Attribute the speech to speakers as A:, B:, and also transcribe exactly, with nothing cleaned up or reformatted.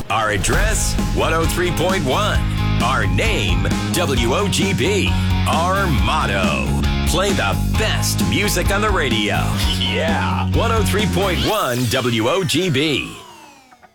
A: Our address, one oh three point one. Our name, W O G B. Our motto, play the best music on the radio. Yeah, one oh three point one W O G B.